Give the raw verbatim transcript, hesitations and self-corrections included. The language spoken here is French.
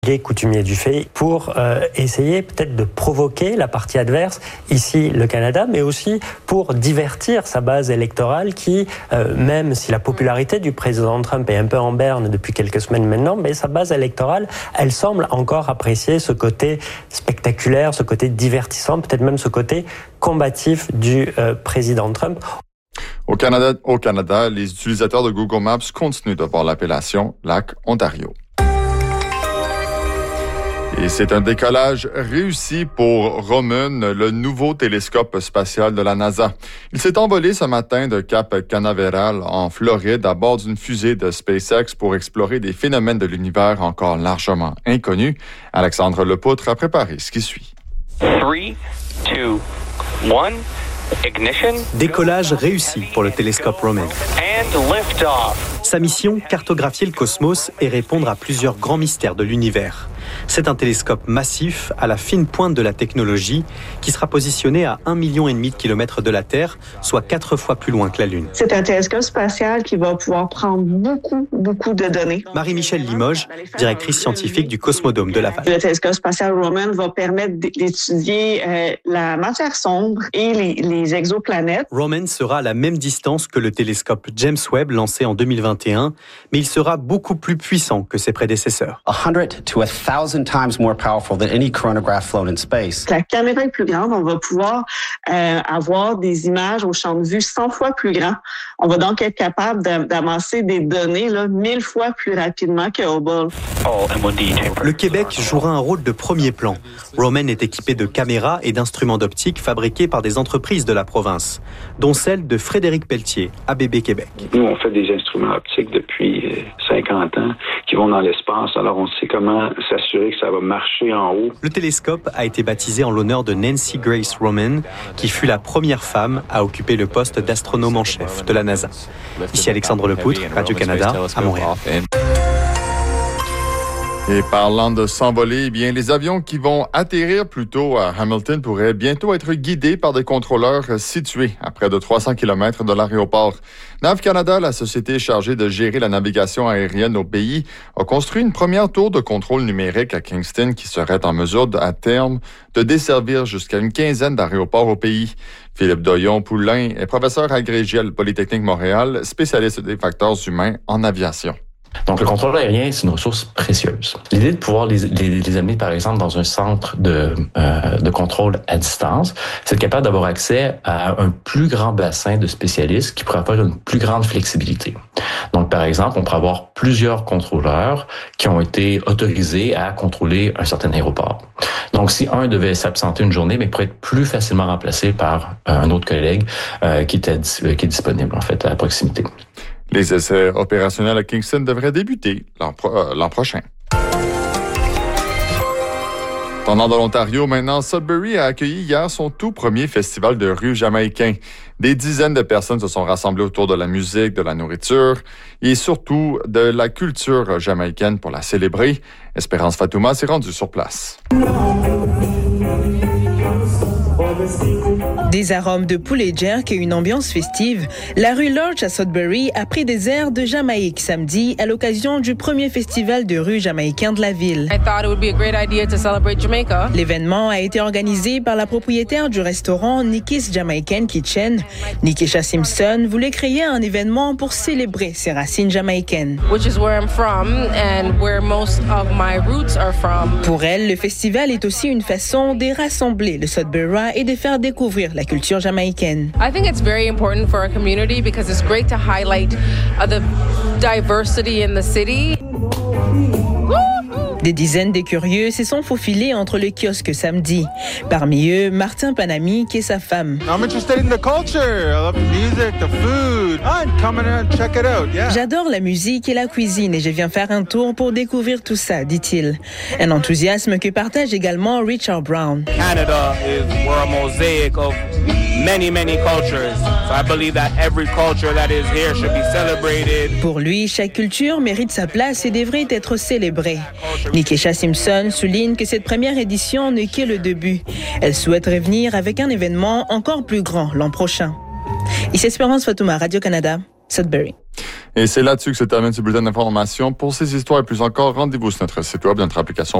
Les coutumiers du fait pour euh, essayer peut-être de provoquer la partie adverse, ici le Canada, mais aussi pour divertir sa base électorale qui, euh, même si la popularité du président Trump est un peu en berne depuis quelques semaines maintenant, mais sa base électorale, elle semble encore apprécier ce côté spectaculaire, ce côté divertissant, peut-être même ce côté combatif du euh, président Trump. Au Canada, au Canada, les utilisateurs de Google Maps continuent de voir l'appellation Lac Ontario. Et c'est un décollage réussi pour Roman, le nouveau télescope spatial de la NASA. Il s'est envolé ce matin de Cap Canaveral en Floride à bord d'une fusée de SpaceX pour explorer des phénomènes de l'univers encore largement inconnus. Alexandre Lepoutre a préparé ce qui suit. three, two, one, ignition. Décollage réussi pour le télescope Roman. And lift-off. Sa mission, cartographier le cosmos et répondre à plusieurs grands mystères de l'univers. C'est un télescope massif à la fine pointe de la technologie qui sera positionné à un million et demi de kilomètres de la Terre, soit quatre fois plus loin que la Lune. C'est un télescope spatial qui va pouvoir prendre beaucoup, beaucoup de données. Marie-Michèle Limoges, directrice scientifique du Cosmodome de Laval. Le télescope spatial Roman va permettre d'étudier euh, la matière sombre et les, les exoplanètes. Roman sera à la même distance que le télescope James Webb lancé en deux mille vingt et un, mais il sera beaucoup plus puissant que ses prédécesseurs. one hundred to one thousand times more powerful than any chronograph flown in space. La caméra est plus grande, on va pouvoir euh, avoir des images au champ de vue cent fois plus grand. On va donc être capable d'amasser des données là, mille fois plus rapidement que Hubble. Le Québec jouera un rôle de premier plan. Roman est équipé de caméras et d'instruments d'optique fabriqués par des entreprises de la province, dont celle de Frédéric Pelletier, A B B Québec. Nous, on fait des instruments optiques depuis cinquante ans qui vont dans l'espace, alors on sait comment s'assurer que ça va marcher en haut. Le télescope a été baptisé en l'honneur de Nancy Grace Roman, qui fut la première femme à occuper le poste d'astronome en chef de la NASA. Ici Alexandre Lepoutre, Radio-Canada, à Montréal. Et parlant de s'envoler, eh bien, les avions qui vont atterrir plus tôt à Hamilton pourraient bientôt être guidés par des contrôleurs situés à près de trois cents kilomètres de l'aéroport. Nav Canada, la société chargée de gérer la navigation aérienne au pays, a construit une première tour de contrôle numérique à Kingston qui serait en mesure, à terme, de desservir jusqu'à une quinzaine d'aéroports au pays. Philippe Doyon-Poulain est professeur agrégé à Polytechnique Montréal, spécialiste des facteurs humains en aviation. Donc, le contrôle aérien, c'est une ressource précieuse. L'idée de pouvoir les, les, les amener, par exemple, dans un centre de, euh, de contrôle à distance, c'est être capable d'avoir accès à un plus grand bassin de spécialistes qui pourraient avoir une plus grande flexibilité. Donc, par exemple, on pourrait avoir plusieurs contrôleurs qui ont été autorisés à contrôler un certain aéroport. Donc, si un devait s'absenter une journée, mais pourrait être plus facilement remplacé par euh, un autre collègue euh, qui, était, euh, qui est disponible, en fait, à proximité. Les essais opérationnels à Kingston devraient débuter l'an, pro- euh, l'an prochain. Pendant dans l'Ontario, maintenant, Sudbury a accueilli hier son tout premier festival de rue jamaïcain. Des dizaines de personnes se sont rassemblées autour de la musique, de la nourriture et surtout de la culture jamaïcaine pour la célébrer. Espérance Fatouma s'est rendue sur place. Des arômes de poulet jerk et une ambiance festive, la rue Lorch à Sudbury a pris des airs de Jamaïque samedi à l'occasion du premier festival de rue jamaïcain de la ville. I thought it would be a great idea to celebrate Jamaica. L'événement a été organisé par la propriétaire du restaurant Nikki's Jamaican Kitchen. Nikisha Simpson voulait créer un événement pour célébrer ses racines jamaïcaines. Which is where I'm from and where most of my roots are from. Pour elle, le festival est aussi une façon de rassembler le Sudbury et de faire découvrir la culture jamaïcaine. I think it's very important for our community because it's great to highlight uh, the diversity in the city. Des dizaines de curieux se sont faufilés entre les kiosques samedi. Parmi eux, Martin Panami, qui est sa femme. I'm interested in the culture. I love the music, the food. I'm coming and check it out. Yeah. J'adore la musique et la cuisine et je viens faire un tour pour découvrir tout ça, dit-il. Un enthousiasme que partage également Richard Brown. Canada is we're a mosaic of many many cultures. So I believe that every culture that is here should be celebrated. Pour lui, chaque culture mérite sa place et devrait être célébrée. Nikisha Simpson souligne que cette première édition n'est que le début. Elle souhaite revenir avec un événement encore plus grand l'an prochain. Ici Espérance Fatouma, Radio-Canada, Sudbury. Et c'est là-dessus que se termine ce bulletin d'information. Pour ces histoires et plus encore, rendez-vous sur notre site web, notre application